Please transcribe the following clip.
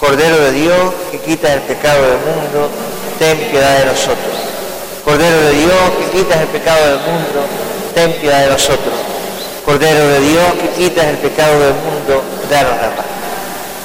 Cordero de Dios, que quitas el pecado del mundo, ten piedad de nosotros. Cordero de Dios, que quitas el pecado del mundo, ten piedad de nosotros. Cordero de Dios, que quitas el pecado del mundo, danos la paz.